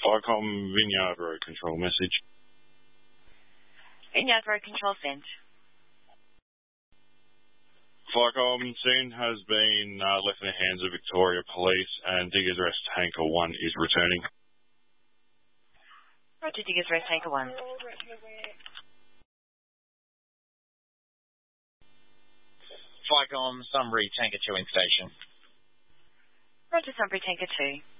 Ficom Vineyard Road Control message. Vineyard Road Control sent. Ficom, scene has been left in the hands of Victoria Police and Diggers Rest Tanker 1 is returning. Roger, Diggers Rest Tanker 1. Ficom, Sunbury Tanker 2 in station. Roger, Sunbury Tanker 2.